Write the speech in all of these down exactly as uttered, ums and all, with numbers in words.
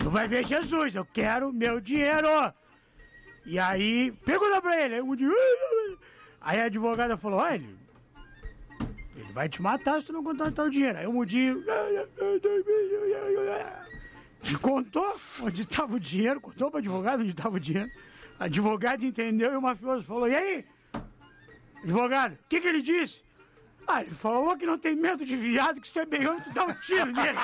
tu vai ver Jesus, eu quero meu dinheiro. E aí, pergunta pra ele, aí o Mudi... Aí a advogada falou, olha, ele, ele vai te matar se tu não contar o dinheiro. Aí o Mudi... E contou onde estava o dinheiro, contou para o advogado onde estava o dinheiro. A advogada entendeu e o mafioso falou, e aí? Advogado, o que que ele disse? Ah, ele falou que não tem medo de viado, que se tu é beião, tu dá um tiro nele.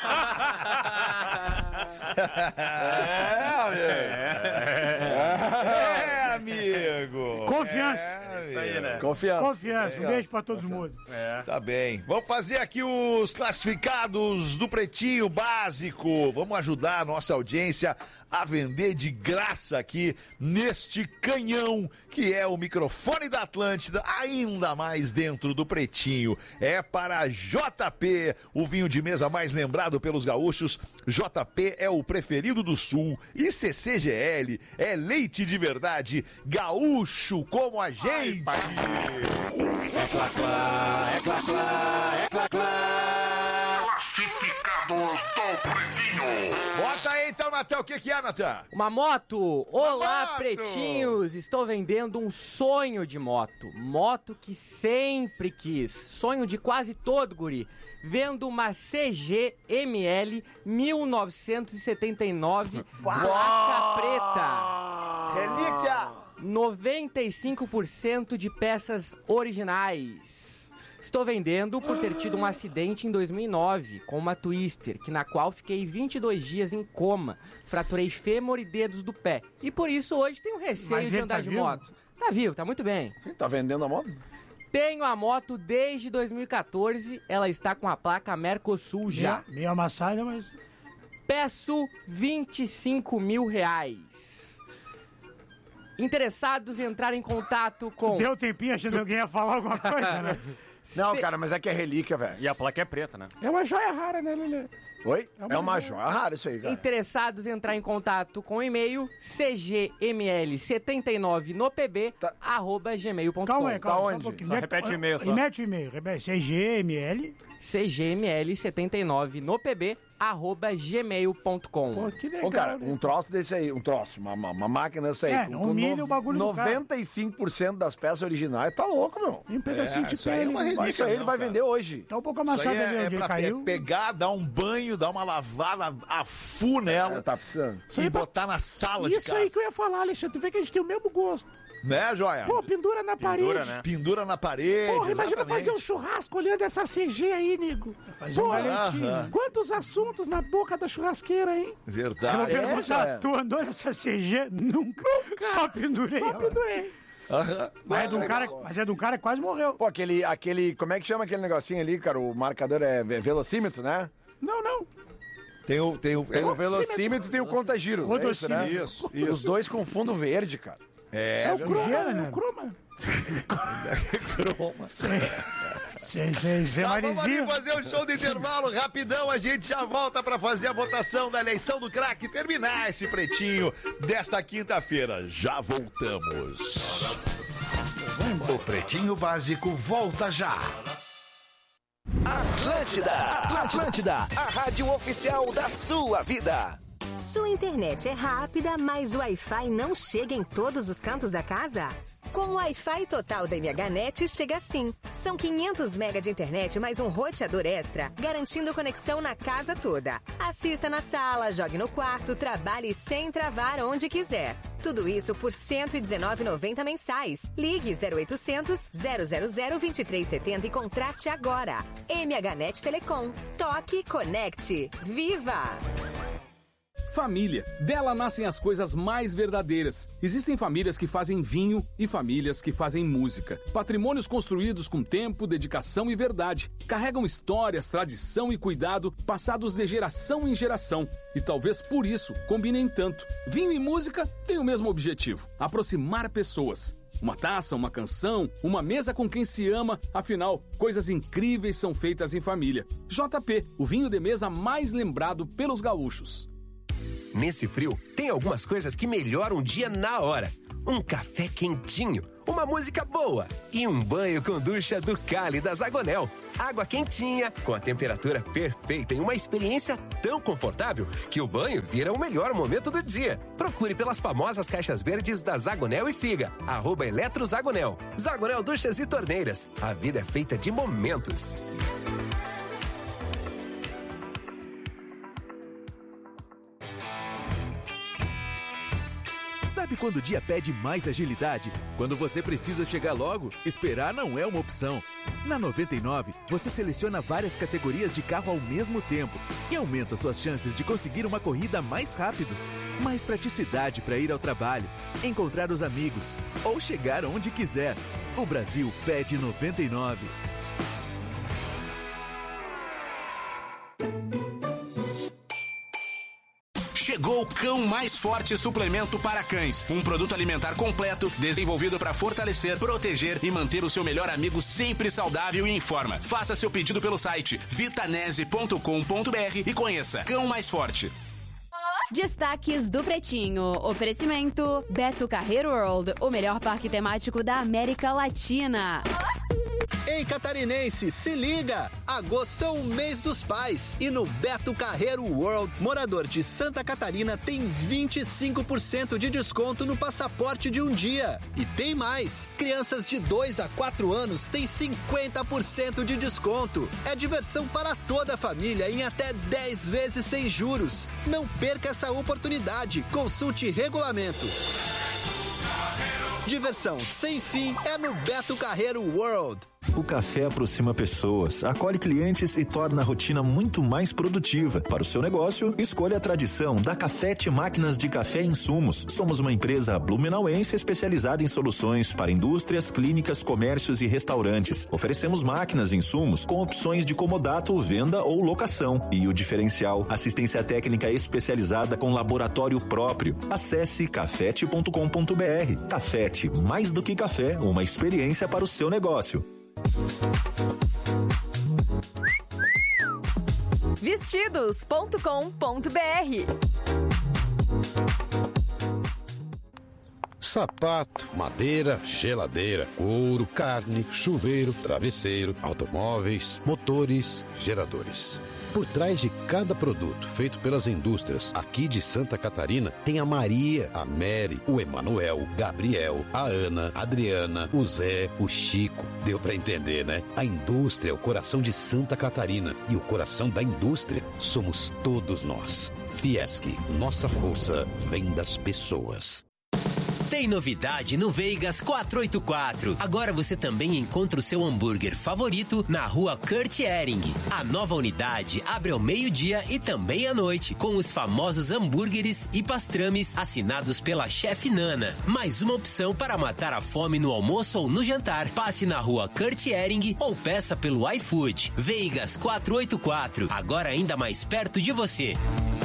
É, amigo. É, amigo. Confiança. É, isso aí, né? Confiança. Confiança. Um beijo pra todo mundo. É. Tá bem. Vamos fazer aqui os classificados do Pretinho Básico. Vamos ajudar a nossa audiência a vender de graça aqui neste canhão que é o microfone da Atlântida, ainda mais dentro do Pretinho. É para J P, o vinho de mesa mais lembrado pelos gaúchos. J P é o preferido do Sul. E C C G L é leite de verdade, gaúcho como a gente. Ai, é clá, clá, é clá, clá, é clá, clá. Classificados do Pretinho. Bota aí então, Natan. O que que é, Natan? Uma moto! Olá, moto! pretinhos! Estou vendendo um sonho de moto. Moto que sempre quis. Sonho de quase todo guri. Vendo uma C G M L mil novecentos e setenta e nove placa preta. Relíquia! noventa e cinco por cento de peças originais. Estou vendendo por ter tido um acidente em dois mil e nove com uma Twister, que na qual fiquei vinte e dois dias em coma, fraturei fêmur e dedos do pé. E por isso hoje tenho receio Mas de ele andar tá de vivo? moto. Tá vivo, tá muito bem. Sim, tá vendendo a moto? Tenho a moto desde dois mil e quatorze, ela está com a placa Mercosul já. Meio, meio amassada, mas... Peço vinte e cinco mil reais. Interessados em entrar em contato com... Deu um tempinho achando que alguém ia falar alguma coisa, né? Não, Se- cara, mas é que é relíquia, velho. E a placa é preta, né? É uma joia rara, né, Lelê? Oi? É uma É uma joia. joia rara isso aí, cara. Interessados em entrar em contato com o e-mail c g m l setenta e nove no p b Tá. arroba gmail ponto com. Calma aí, calma Tá só um onde? pouquinho. Só Mete- repete o e-mail, só. E mete o e-mail, repete. C G M L. c g m l setenta e nove no p b arroba gmail ponto com. Pô, que legal. Ô, cara, né? um troço desse aí, um troço, uma, uma, uma máquina dessa aí. É, com- não com humilha no- o bagulho do cara. noventa e cinco por cento das peças originais, tá louco, meu. E um pedacinho É, de isso aí é pele. uma né? relíquia. Isso aí ele não, vai cara. vender hoje. Tá um pouco Isso amassada aí ali é, é onde ele pra caiu. pe- pegar, dar um banho, dar uma lavada a fu nela É, tá precisando. e botar na sala de Isso casa. aí que eu ia falar, Alexandre. Tu vê que a gente tem o mesmo gosto. Né, joia? Pô, pendura na Pendura, parede. né? Pendura na parede. Porra, imagina exatamente. fazer um churrasco olhando essa C G aí, nego. Fazer um Porra, galentinho. aham. Quantos assuntos na boca da churrasqueira, hein? Eu vou Verdade. é, perguntar, já. tu andou nessa C G? Nunca. Só pendurei. Só pendurei. Aham. Mas é, de um legal. cara, mas é de um cara que quase morreu. Pô, aquele, aquele, como é que chama aquele negocinho ali, cara? O marcador é ve- velocímetro, né? Não, não. Tem o. Tem o, Tem o velocímetro e tem o conta-giros, é isso, né? Isso, Os isso. dois com fundo verde, cara. É, É o verdade. croma, né? é o croma. Croma. Sei, sei, sei, Tá, vamos ali Marizinho. fazer um show de intervalo rapidão, a gente já volta pra fazer a votação da eleição do craque, terminar esse pretinho desta quinta-feira. Já voltamos. O Pretinho Básico volta já. Atlântida, Atlântida, a rádio oficial da sua vida. Sua internet é rápida, mas o Wi-Fi não chega em todos os cantos da casa? Com o Wi-Fi total da MHNet chega assim. São quinhentos mega de internet mais um roteador extra, garantindo conexão na casa toda. Assista na sala, jogue no quarto, trabalhe sem travar onde quiser. Tudo isso por cento e dezenove reais e noventa centavos mensais. Ligue zero oitocentos, zero zero zero, vinte e três setenta e contrate agora. MHNet Telecom. Toque, conecte. Viva! Família. Dela nascem as coisas mais verdadeiras. Existem famílias que fazem vinho e famílias que fazem música. Patrimônios construídos com tempo, dedicação e verdade. Carregam histórias, tradição e cuidado passados de geração em geração. E talvez por isso combinem tanto. Vinho e música têm o mesmo objetivo: aproximar pessoas. Uma taça, uma canção, uma mesa com quem se ama. Afinal, coisas incríveis são feitas em família. J P, o vinho de mesa mais lembrado pelos gaúchos. Nesse frio, tem algumas coisas que melhoram o dia na hora. Um café quentinho, uma música boa e um banho com ducha do Cali da Zagonel. Água quentinha, com a temperatura perfeita e uma experiência tão confortável que o banho vira o melhor momento do dia. Procure pelas famosas caixas verdes da Zagonel e siga arroba Eletrozagonel. Zagonel Duchas e Torneiras. A vida é feita de momentos. Sabe quando o dia pede mais agilidade? Quando você precisa chegar logo, esperar não é uma opção. Na noventa e nove, você seleciona várias categorias de carro ao mesmo tempo e aumenta suas chances de conseguir uma corrida mais rápido. Mais praticidade para ir ao trabalho, encontrar os amigos ou chegar onde quiser. O Brasil pede noventa e nove. Chegou o Cão Mais Forte Suplemento para Cães. Um produto alimentar completo, desenvolvido para fortalecer, proteger e manter o seu melhor amigo sempre saudável e em forma. Faça seu pedido pelo site vitanese ponto com ponto br e conheça Cão Mais Forte. Destaques do Pretinho. Oferecimento Beto Carreiro World, o melhor parque temático da América Latina. Ei, catarinense, se liga! Agosto é o mês dos pais e no Beto Carreiro World, morador de Santa Catarina tem vinte e cinco por cento de desconto no passaporte de um dia. E tem mais! Crianças de dois a quatro anos têm cinquenta por cento de desconto. É diversão para toda a família em até dez vezes sem juros. Não perca essa oportunidade. Consulte regulamento. Diversão sem fim é no Beto Carreiro World. O café aproxima pessoas, acolhe clientes e torna a rotina muito mais produtiva. Para o seu negócio, escolha a tradição da Cafete Máquinas de Café e Insumos. Somos uma empresa blumenauense especializada em soluções para indústrias, clínicas, comércios e restaurantes. Oferecemos máquinas e insumos com opções de comodato, venda ou locação. E o diferencial, assistência técnica especializada com laboratório próprio. Acesse cafete ponto com ponto br. Cafete, mais do que café, uma experiência para o seu negócio. vestidos ponto com ponto br. Sapato, madeira, geladeira, couro, carne, chuveiro, travesseiro, automóveis, motores, geradores. Por trás de cada produto feito pelas indústrias aqui de Santa Catarina, tem a Maria, a Mary, o Emanuel, o Gabriel, a Ana, a Adriana, o Zé, o Chico. Deu pra entender, né? A indústria é o coração de Santa Catarina e o coração da indústria somos todos nós. Fiesc, nossa força vem das pessoas. Tem novidade no Veigas quatrocentos e oitenta e quatro. Agora você também encontra o seu hambúrguer favorito na rua Kurt Ehring. A nova unidade abre ao meio-dia e também à noite, com os famosos hambúrgueres e pastrames assinados pela chefe Nana. Mais uma opção para matar a fome no almoço ou no jantar. Passe na rua Kurt Ehring ou peça pelo iFood. Veigas quatrocentos e oitenta e quatro, agora ainda mais perto de você.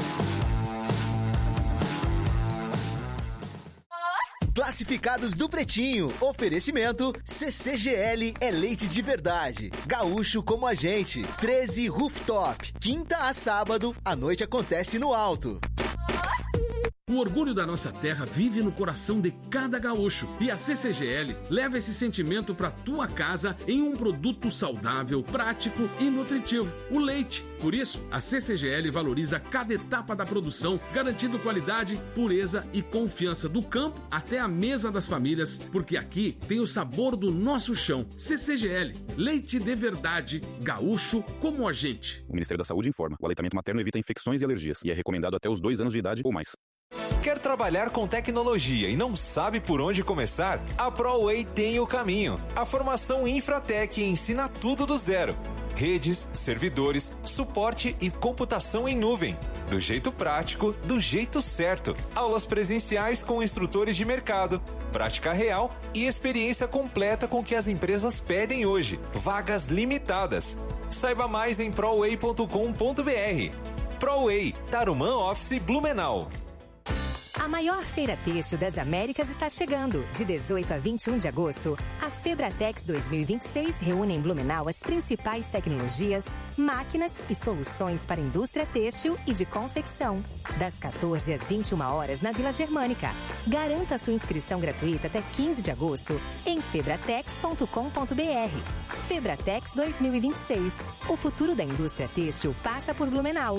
Classificados do Pretinho. Oferecimento C C G L é leite de verdade. Gaúcho como a gente. treze Rooftop. Quinta a sábado, a noite acontece no alto. O orgulho da nossa terra vive no coração de cada gaúcho. E a C C G L leva esse sentimento para tua casa em um produto saudável, prático e nutritivo: o leite. Por isso, a C C G L valoriza cada etapa da produção, garantindo qualidade, pureza e confiança do campo até a mesa das famílias, porque aqui tem o sabor do nosso chão. C C G L, leite de verdade, gaúcho como a gente. O Ministério da Saúde informa: o aleitamento materno evita infecções e alergias e é recomendado até os dois anos de idade ou mais. Quer trabalhar com tecnologia e não sabe por onde começar? A ProWay tem o caminho. A formação Infratec ensina tudo do zero. Redes, servidores, suporte e computação em nuvem. Do jeito prático, do jeito certo. Aulas presenciais com instrutores de mercado, prática real e experiência completa com o que as empresas pedem hoje. Vagas limitadas. Saiba mais em proway ponto com ponto br. ProWay, Tarumã Office Blumenau. A A maior feira têxtil das Américas está chegando. De dezoito a vinte e um de agosto, a Febratex dois mil e vinte e seis reúne em Blumenau as principais tecnologias, máquinas e soluções para a indústria têxtil e de confecção. Das quatorze às vinte e uma horas na Vila Germânica. Garanta sua inscrição gratuita até quinze de agosto em febratex ponto com ponto br. Febratex dois mil e vinte e seis. O futuro da indústria têxtil passa por Blumenau.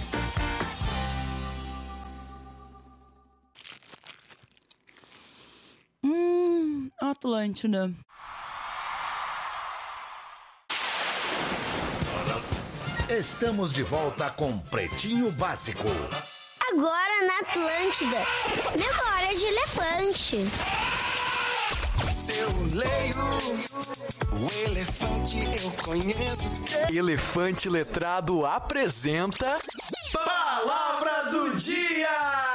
Hum, Atlântida. Estamos de volta com Pretinho Básico. Agora na Atlântida, memória de elefante. Eu leio o elefante, eu conheço. Elefante Letrado apresenta Palavra do Dia!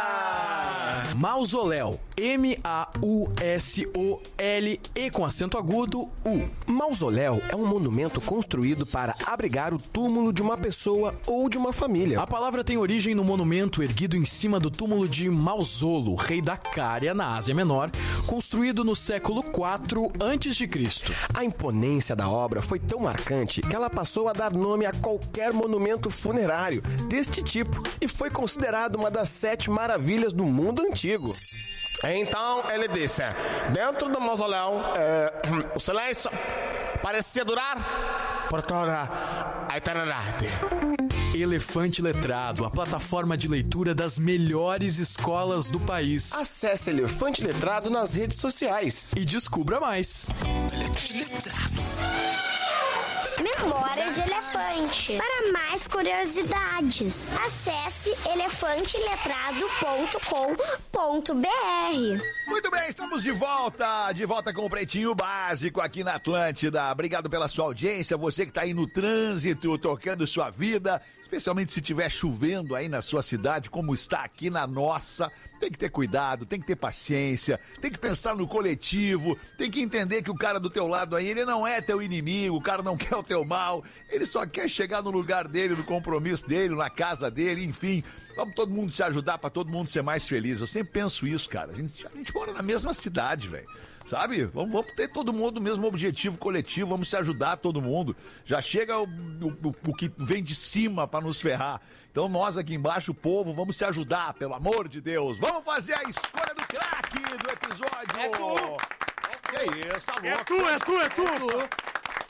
Mausoléu. M A U S O L E com acento agudo, U. Mausoléu é um monumento construído para abrigar o túmulo de uma pessoa ou de uma família. A palavra tem origem no monumento erguido em cima do túmulo de Mausolo, rei da Cária, na Ásia Menor, construído no século quatro antes de Cristo. A imponência da obra foi tão marcante que ela passou a dar nome a qualquer monumento funerário deste tipo e foi considerada uma das sete maravilhas do mundo antigo. Então ele disse, dentro do mausoléu, é, o silêncio parecia durar por toda a eternidade. Elefante Letrado, a plataforma de leitura das melhores escolas do país. Acesse Elefante Letrado nas redes sociais e descubra mais. Elefante Letrado. Memória de elefante. Para mais curiosidades, acesse elefante letrado ponto com ponto br. Muito bem, estamos de volta, de volta com o Pretinho Básico aqui na Atlântida. Obrigado pela sua audiência, você que está aí no trânsito, tocando sua vida, especialmente se estiver chovendo aí na sua cidade, como está aqui na nossa. Tem que ter cuidado, tem que ter paciência, tem que pensar no coletivo, tem que entender que o cara do teu lado aí, ele não é teu inimigo, o cara não quer o teu mal, ele só quer chegar no lugar dele, no compromisso dele, na casa dele, enfim. Vamos todo mundo se ajudar pra todo mundo ser mais feliz. Eu sempre penso isso, cara. A gente, a gente mora na mesma cidade, velho. Sabe? Vamos, vamos ter todo mundo o mesmo objetivo coletivo, vamos se ajudar todo mundo. Já chega o, o, o que vem de cima pra nos ferrar. Então nós aqui embaixo, o povo, vamos se ajudar, pelo amor de Deus. Vamos fazer a escolha do craque do episódio. É tu. Que isso, tá louco? É tu, é tu, é tu. É tu.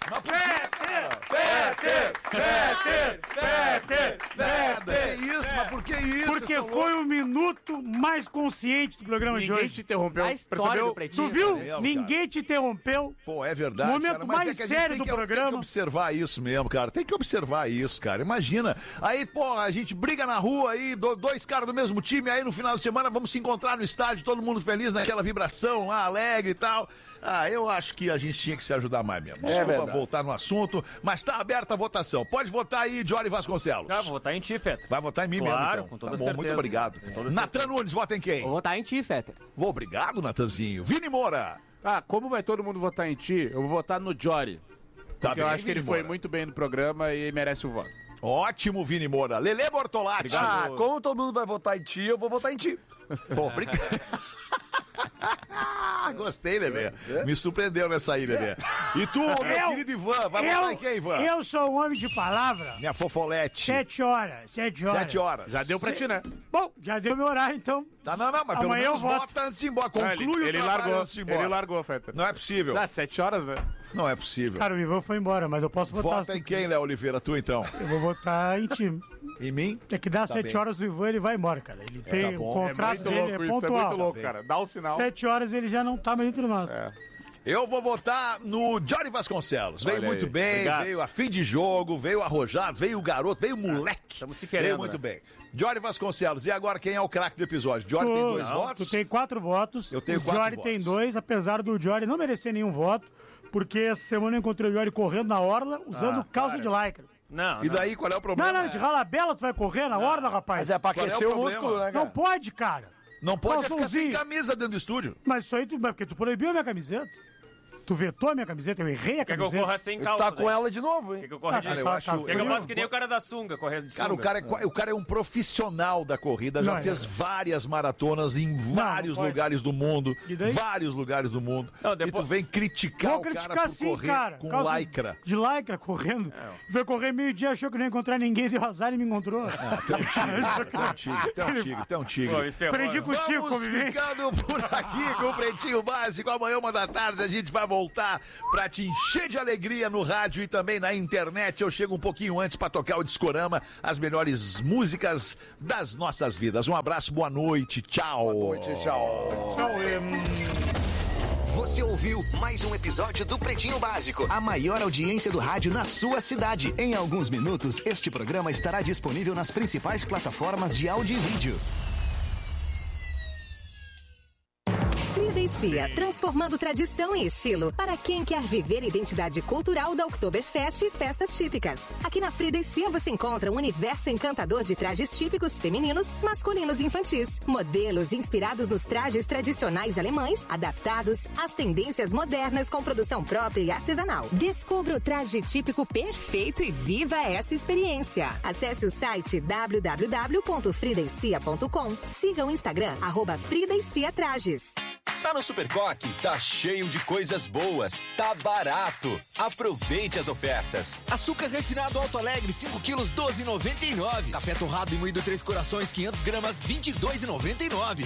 Peter! Peter! Peter! Peter! Peter! Que isso? Mas por que isso? Porque foi o minuto mais consciente do programa Ninguém de hoje. te interrompeu. A história do Pretinho. Tu viu? Mesmo, Ninguém te interrompeu. Pô, é verdade, Momento cara, mas mais é que a gente sério tem do que, programa. Tem que observar isso mesmo, cara. Tem que observar isso, cara. Imagina. Aí, pô, a gente briga na rua aí, do- dois caras do mesmo time, aí no final de semana vamos se encontrar no estádio, todo mundo feliz, naquela vibração lá, alegre e tal. Ah, eu acho que a gente tinha que se ajudar mais mesmo. É Desculpa verdade. voltar no assunto, mas tá aberta a votação. Pode votar aí, Jory Vasconcelos. Ah, vou votar em ti, Feta. Vai votar em mim Claro, mesmo, então. com toda Tá bom, certeza. muito obrigado. Com toda Natan certeza. Nunes, vota em quem? Vou votar em ti, Feta. Obrigado, Natanzinho. Vini Moura. Ah, como vai todo mundo votar em ti, eu vou votar no Jory. Tá Porque eu bem, acho que ele Vini foi Moura. muito bem no programa e merece o voto. Ótimo, Vini Moura. Lelê Bortolatti. Ah, como todo mundo vai votar em ti, eu vou votar em ti. Pô, obrigado. Gostei, Lelê. Me surpreendeu nessa aí, Lelê. E tu, meu Eu- querido Ivan, vai eu, votar em quem, Ivan? Eu sou um homem de palavra. Minha fofolete. Sete horas, sete horas. Sete horas. Já deu pra ti, né? Bom, já deu meu horário, então. Tá, não, não, mas pelo Amanhã eu menos voto. vota antes de ir embora. Não, Conclui ele, o ele trabalho largou, antes de ir embora. ele largou, Feta. Não é possível. Ah, sete horas, né? Não é possível. Cara, o Ivan foi embora, mas eu posso votar. Vota em quem, Léo Oliveira? Tu, então. Eu vou votar em time. Em mim? É que dá Tá sete bem. horas do Ivan, ele vai embora, cara. Ele tem tá o bom. contrato É muito dele, louco é isso, é pontual. muito louco, cara. Dá o sinal. Sete horas ele já não tá mais entre nós. É. Eu vou votar no Jory Vasconcelos. Veio Olha muito aí. bem, Obrigado. veio a fim de jogo, veio arrojado, veio o garoto, veio o moleque. Estamos se Veio querendo, muito né? bem. Jory Vasconcelos. E agora quem é o craque do episódio? Jory tem dois Não, votos? Tu tem quatro votos. Eu tenho o quatro Jory votos. tem dois, apesar do Jory não merecer nenhum voto, porque essa semana eu encontrei o Jory correndo na orla usando Ah, calça para. de lycra. Não, E não. daí, qual é o problema? Não, não, de ralabela tu vai correr na orla, rapaz. Mas é pra Qual é o aquecer o problema? músculo, né, cara? Não pode, cara. Não pode ficar sem Calçãozinho. camisa dentro do estúdio. Mas isso aí, tu, mas porque tu proibiu a minha camiseta. Tu vetou a minha camiseta, eu errei a Quer que eu camiseta. corra sem Tu calça? tá daí? com ela de novo, hein? Quer que eu corra de Cara, eu tá- acho- tá Quer que eu frio. faça que nem o cara da sunga, correndo de Cara, o sunga? cara, é, o cara é um profissional da corrida, já Não, é. fez várias maratonas em vários pode. lugares do mundo. E daí? Vários lugares do mundo. Não, depois- E tu vem criticar Vou o cara criticar por sim, correr cara. com Calça lycra. De lycra, correndo. Foi correr meio-dia, achou que não ia encontrar ninguém, deu azar e me encontrou. Ah, tu é um tigre, tu é um tigre, tu é um tigre, tu é um tigre. Pô, isso é Aprendi horror. contigo, Vamos convivência. ficando por aqui com o Pretinho Básico. Amanhã, uma da tarde, a gente vai voltar pra te encher de alegria no rádio e também na internet. Eu chego um pouquinho antes pra tocar o Discorama, as melhores músicas das nossas vidas. Um abraço, boa noite, tchau. Boa noite, tchau. Tchau, em... Você ouviu mais um episódio do Pretinho Básico, a maior audiência do rádio na sua cidade. Em alguns minutos, este programa estará disponível nas principais plataformas de áudio e vídeo. Frida e Cia, transformando tradição em estilo para quem quer viver a identidade cultural da Oktoberfest e festas típicas. Aqui na Frida e Cia você encontra um universo encantador de trajes típicos femininos, masculinos e infantis. Modelos inspirados nos trajes tradicionais alemães, adaptados às tendências modernas com produção própria e artesanal. Descubra o traje típico perfeito e viva essa experiência. Acesse o site w w w ponto frida e cia ponto com. Siga o Instagram, arroba Frida e Cia Trajes. Tá no Supercoque, tá cheio de coisas boas, tá barato. Aproveite as ofertas. Açúcar refinado Alto Alegre, cinco quilos, doze reais e noventa e nove. Café torrado e moído Três Corações, quinhentas gramas, vinte e dois reais e noventa e nove.